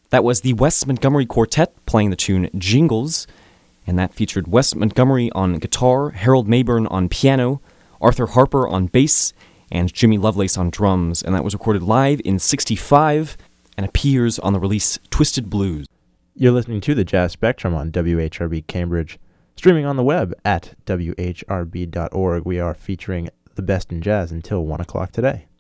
That was the Wes Montgomery Quartet playing the tune Jingles, and that featured Wes Montgomery on guitar, Harold Mayburn on piano, Arthur Harper on bass, and Jimmy Lovelace on drums, and that was recorded live in '65 and appears on the release Twisted Blues. You're listening to the Jazz Spectrum on WHRB Cambridge, streaming on the web at whrb.org. We are featuring the best in jazz until 1 o'clock today.